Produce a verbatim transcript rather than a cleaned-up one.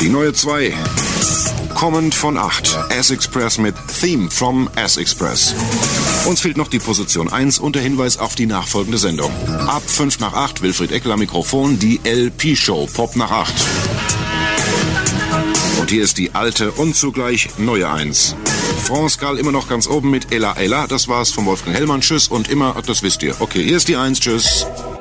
Die neue zwei. Kommend von acht. S-Express mit Theme from S-Express. Uns fehlt noch die Position eins und der Hinweis auf die nachfolgende Sendung. Ab fünf nach acht, Wilfried Eckeler Mikrofon, die L P-Show, Pop nach acht. Und hier ist die alte und zugleich neue eins. France Gall immer noch ganz oben mit Ella Ella. Das war's von Wolfgang Hellmann. Tschüss und immer, das wisst ihr. Okay, hier ist die eins. Tschüss.